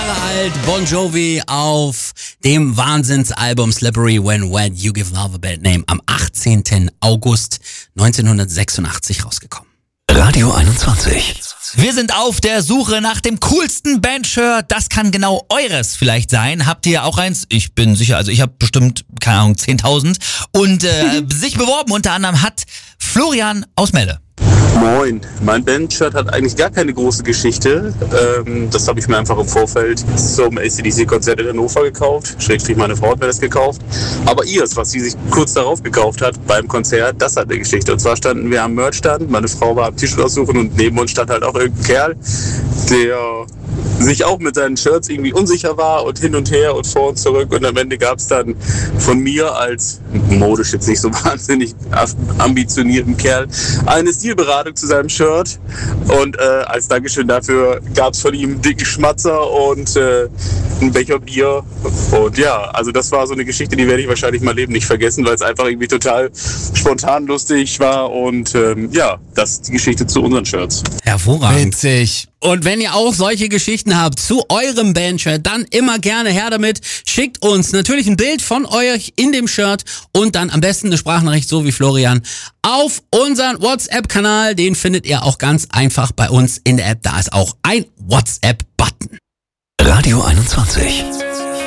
Jahre alt, Bon Jovi auf dem Wahnsinnsalbum Slippery When Wet, You Give Love a Bad Name, am 18. August 1986 rausgekommen. Radio 21. Wir sind auf der Suche nach dem coolsten Bandshirt. Das kann genau eures vielleicht sein. Habt ihr auch eins? Ich bin sicher, also ich habe bestimmt, keine Ahnung, 10.000. Und sich beworben unter anderem hat Florian aus Melle. Moin, mein Bandshirt hat eigentlich gar keine große Geschichte. Das habe ich mir einfach im Vorfeld zum AC/DC-Konzert in Hannover gekauft. Schrägstrich meine Frau hat mir das gekauft. Aber ihrs, was sie sich kurz darauf gekauft hat beim Konzert, das hat eine Geschichte. Und zwar standen wir am Merchstand, meine Frau war am T-Shirt aussuchen und neben uns stand halt auch irgendein Kerl, der sich auch mit seinen Shirts irgendwie unsicher war und hin und her und vor und zurück. Und am Ende gab es dann von mir als modisch jetzt nicht so wahnsinnig ambitionierten Kerl eine Stilberatung zu seinem Shirt. Und als Dankeschön dafür gab es von ihm einen dicken Schmatzer und einen Becher Bier. Und ja, also das war so eine Geschichte, die werde ich wahrscheinlich mein Leben nicht vergessen, weil es einfach irgendwie total spontan lustig war. Und ja, das ist die Geschichte zu unseren Shirts. Hervorragend. Witzig. Und wenn ihr auch solche Geschichten habt zu eurem Bandshirt, dann immer gerne her damit. Schickt uns natürlich ein Bild von euch in dem Shirt und dann am besten eine Sprachnachricht, so wie Florian, auf unseren WhatsApp-Kanal. Den findet ihr auch ganz einfach bei uns in der App. Da ist auch ein WhatsApp-Button. Radio 21.